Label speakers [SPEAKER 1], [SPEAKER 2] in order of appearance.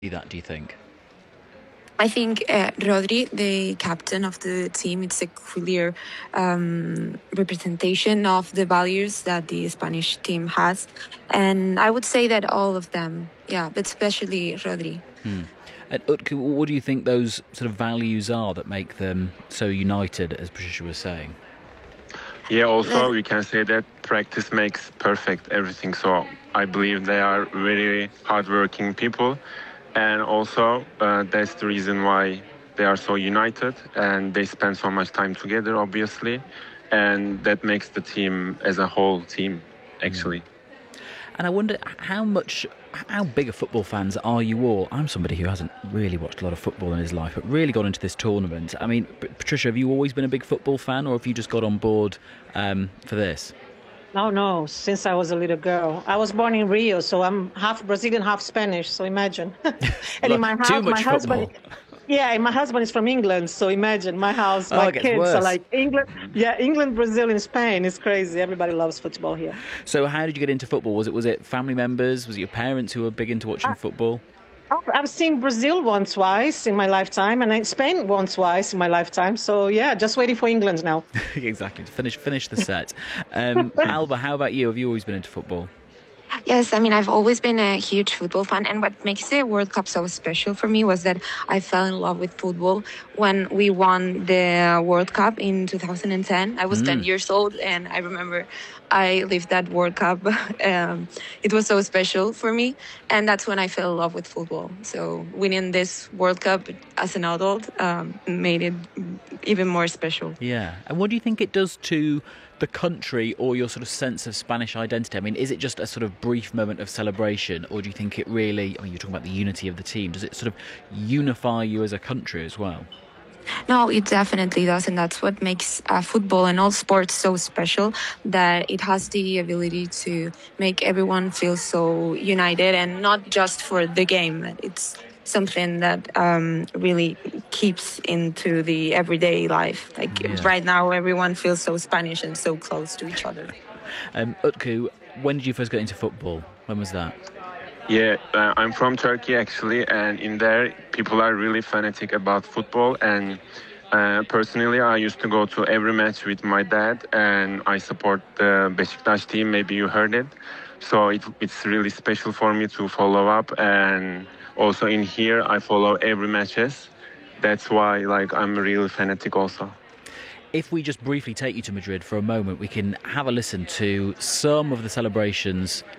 [SPEAKER 1] that, do you think?
[SPEAKER 2] I think Rodri, the captain of the team, it's a clear representation of the values that the Spanish team has. And I would say that all of them, yeah, but especially Rodri.
[SPEAKER 1] And Utku, what do you think those sort of values are that make them so united, as Patricia was saying?
[SPEAKER 3] Yeah, also we can say that practice makes perfect everything. So I believe they are very hardworking people, and also that's the reason why they are so united and they spend so much time together, obviously, and that makes the team as a whole team, actually.
[SPEAKER 1] And I wonder how big of football fans are you all? I'm somebody who hasn't really watched a lot of football in his life, but really got into this tournament. I mean, Patricia, have you always been a big football fan, or have you just got on board for this?
[SPEAKER 4] No, since I was a little girl. I was born in Rio, so I'm half Brazilian, half Spanish, so imagine. And in my house,
[SPEAKER 1] Too much football.
[SPEAKER 4] Yeah, and my husband is from England, so imagine my house,
[SPEAKER 1] Oh,
[SPEAKER 4] my
[SPEAKER 1] it gets
[SPEAKER 4] kids
[SPEAKER 1] worse.
[SPEAKER 4] are like England. Yeah, England, Brazil, and Spain. It's crazy. Everybody loves football here.
[SPEAKER 1] So how did you get into football? Was it family members? Was it your parents who were big into watching football?
[SPEAKER 4] I've seen Brazil once, twice in my lifetime, and Spain once, twice in my lifetime. So yeah, just waiting for England now.
[SPEAKER 1] Exactly, to finish the set. Alba, how about you? Have you always been into football?
[SPEAKER 2] Yes, I mean, I've always been a huge football fan. And what makes the World Cup so special for me was that I fell in love with football when we won the World Cup in 2010. I was 10 years old, and I remember I lived that World Cup. It was so special for me. And that's when I fell in love with football. So winning this World Cup as an adult made it even more special.
[SPEAKER 1] Yeah. And what do you think it does to the country or your sort of sense of Spanish identity? I mean, is it just a sort of brief moment of celebration, or do you think it really, I mean, you're talking about the unity of the team, does it sort of unify you as a country as well?
[SPEAKER 2] No, it definitely does, and that's what makes football and all sports so special, that it has the ability to make everyone feel so united, and not just for the game. It's something that really keeps into the everyday life. Like right now, everyone feels so Spanish and so close to each other.
[SPEAKER 1] Utku, when did you first get into football? When was that?
[SPEAKER 3] Yeah, I'm from Turkey actually, and in there people are really fanatic about football. And personally, I used to go to every match with my dad, and I support the Beşiktaş team. Maybe you heard it. So it's really special for me to follow up, and also in here I follow every matches. That's why I'm really fanatic also.
[SPEAKER 1] If we just briefly take you to Madrid for a moment, we can have a listen to some of the celebrations